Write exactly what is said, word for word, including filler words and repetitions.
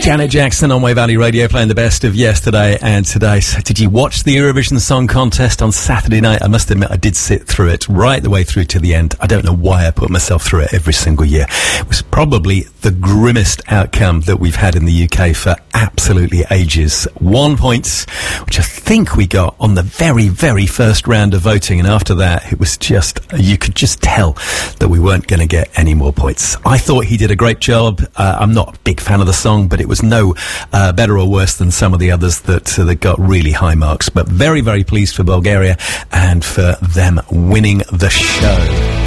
Janet Jackson on Wave Valley Radio, playing the best of yesterday and today. So did you watch the Eurovision Song Contest on Saturday night? I must admit, I did sit through it right the way through to the end. I don't know why I put myself through it every single year. It was probably the grimmest outcome that we've had in the U K for absolutely ages. One point, which I think we got on the very, very first round of voting, and after that, it was just, you could just tell that we weren't going to get any more points. I thought he did a great job. Uh, I'm not a big fan of the song, but it was no uh, better or worse than some of the others that uh, that got really high marks. But very, very pleased for Bulgaria and for them winning the show.